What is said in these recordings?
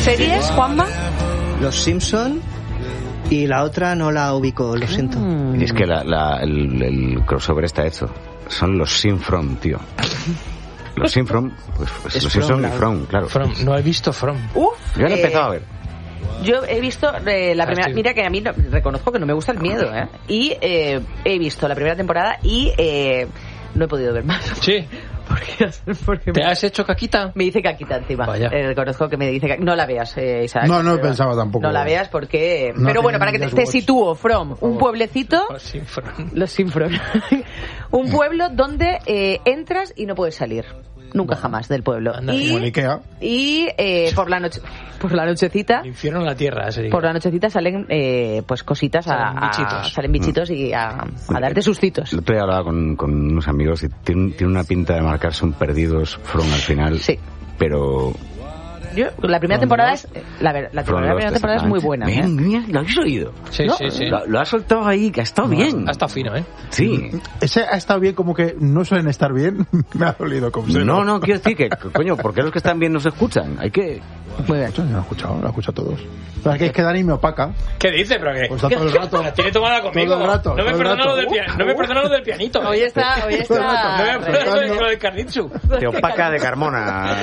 ¿Series, Juanma? Los Simpson. Y la otra no la ubico, lo siento. Es que el crossover está hecho. Son los Sin-From, tío. Los Sin-From, pues los Simpson y From, claro. From, no he visto From. Yo he empezado a ver. Yo he visto la primera... Sí. Mira que a mí reconozco que no me gusta el miedo, ¿eh? Y he visto la primera temporada y no he podido ver más. Sí. Porque ¿Te has hecho caquita? me dice caquita encima. Vaya. reconozco que me dice caquita. No la veas, Isaac. No pensaba tampoco. No la veas porque... No pero bueno, para que tiene te Just Watch. sitúo, From, un pueblecito... Los Sin-From. Un pueblo donde entras y no puedes salir. Nunca jamás del pueblo. Anda, como en Ikea. Y por la nochecita... El infierno en la tierra sería. Por la nochecita salen pues cositas salen bichitos y a darte sustitos. El otro día hablaba con unos amigos y tiene una pinta de marcarse un perdidos From al final. Sí. Pero... Yo, la primera temporada es la primera temporada es muy buena. Mira, ¿lo habéis oído? Sí, ¿No? sí, sí. Lo ha soltado ahí, que ha estado bien. Ha estado fino, ¿eh? Sí. Ese ha estado bien, como que no suelen estar bien. Me ha dolido como se No, quiero decir que, coño, ¿por qué los que están bien no se escuchan? Hay que... Muy bien. Lo he escuchado todos. Pero es que Dani me opaca. ¿Qué dice? ¿Pero qué? Pues está todo el rato. La tiene tomada conmigo. Todo el rato, No me todo el perdona rato. lo del no me perdona lo del pianito. Hoy está No me perdona lo del Carnitsu. Te opaca de Carmona.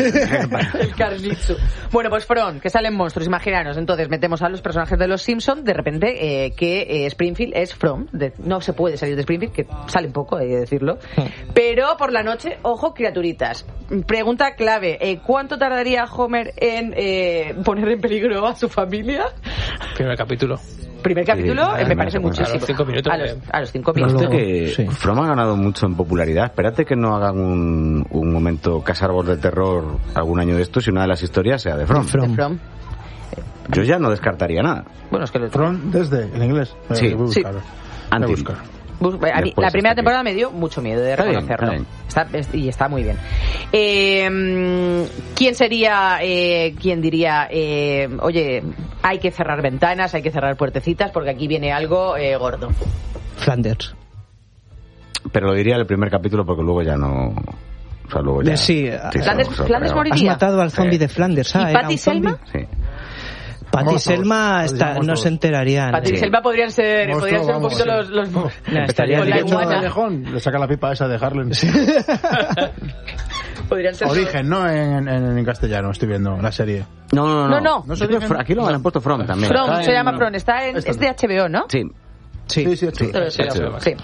El Carnitsu. Bueno, pues From, que salen monstruos, imaginaros. Entonces metemos a los personajes de los Simpson, de repente que Springfield es From. No se puede salir de Springfield, que sale un poco, hay que decirlo. Pero por la noche, ojo, criaturitas. Pregunta clave, ¿cuánto tardaría Homer en poner en peligro a su familia? Primer capítulo. Primer capítulo, me parece muchísimo. A los 5 minutos. A los 5 minutos. Fíjate que From ha ganado mucho en popularidad. Espérate que no hagan un momento Casarbos de terror algún año de estos y una de las historias sea de From. De From. Yo ya no descartaría nada. Bueno, es que From desde, en inglés. Sí. Voy a buscar. Sí. Voy a buscar. A mí, la primera temporada me dio mucho miedo de reconocerlo. Y está muy bien. ¿Quién sería, quién diría, oye, hay que cerrar ventanas, hay que cerrar puertecitas porque aquí viene algo gordo? Flanders. Pero lo diría el primer capítulo porque luego ya no... O sea, luego ya... Sí, Flanders moriría. Has matado al zombie de Flanders. ¿Y Patty Selma? Sí. Patty y Selma no se enterarían. Patty y Selma podrían ser un poquito los estaría con la iguana. Le saca la pipa esa de Harlem. Podrían ser Origen, ¿no? En castellano estoy viendo la serie. No. Aquí lo han puesto From también. From se llama From. Es de HBO, ¿no? Sí. Sí.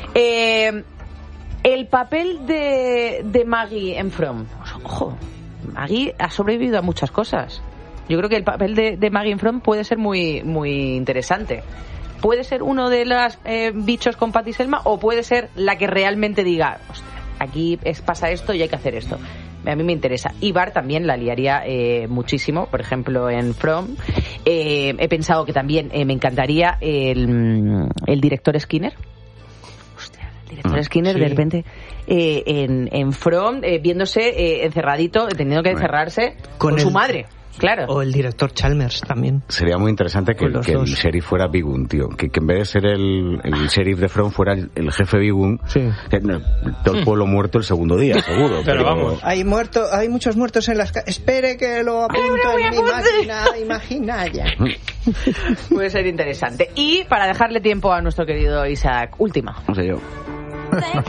El papel de Maggie en From. Ojo, Maggie ha sobrevivido a muchas cosas. Yo creo que el papel de Maggie en From puede ser muy, muy interesante. Puede ser uno de los bichos con Patty Selma o puede ser la que realmente diga, hostia, aquí pasa esto y hay que hacer esto. A mí me interesa. Y Bart también la liaría muchísimo, por ejemplo en From. He pensado que también me encantaría el director Skinner. Hostia, el director Skinner de repente en From viéndose encerradito, teniendo que encerrarse con su madre. Claro. O el director Chalmers también. Sería muy interesante que el sheriff fuera Big Un, tío. Que en vez de ser el sheriff de From fuera el jefe Big Un. Sí. Todo el pueblo muerto el segundo día, seguro. pero vamos. Hay muchos muertos en las calles. Espere que lo apunto en mi máquina imaginaria. Puede ser interesante. Y para dejarle tiempo a nuestro querido Isaac, última. No sé yo.